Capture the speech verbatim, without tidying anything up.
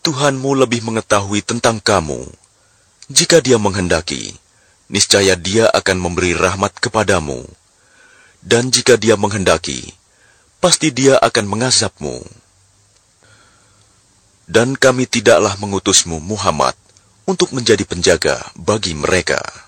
Tuhanmu lebih mengetahui tentang kamu. Jika Dia menghendaki, niscaya Dia akan memberi rahmat kepadamu. Dan jika Dia menghendaki, pasti Dia akan mengazabmu. Dan kami tidaklah mengutusmu, Muhammad, untuk menjadi penjaga bagi mereka.